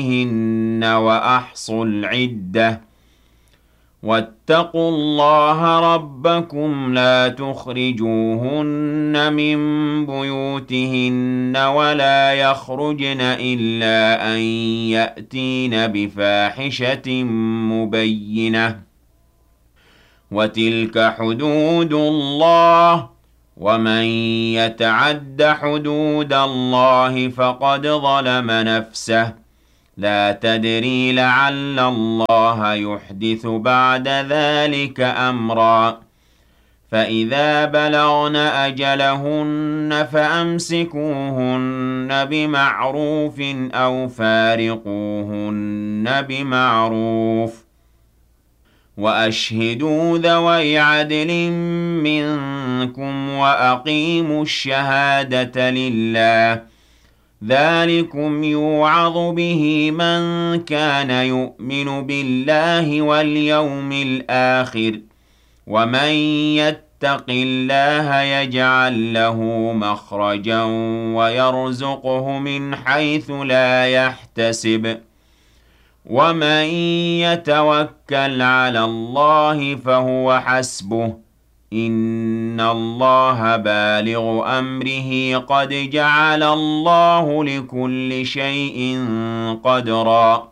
هن وأحصوا العدة واتقوا الله ربكم لا تخرجوهن من بيوتهن ولا يخرجن إلا أن يأتين بفاحشة مبينة وتلك حدود الله ومن يتعد حدود الله فقد ظلم نفسه لا تدري لعل الله يحدث بعد ذلك أمرا فإذا بلغن أجلهن فأمسكوهن بمعروف أو فارقوهن بمعروف وأشهدوا ذوي عدل منكم وأقيموا الشهادة لله ذلكم يوعظ به من كان يؤمن بالله واليوم الآخر ومن يتق الله يجعل له مخرجا ويرزقه من حيث لا يحتسب ومن يتوكل على الله فهو حسبه إن الله بالغ أمره قد جعل الله لكل شيء قدرا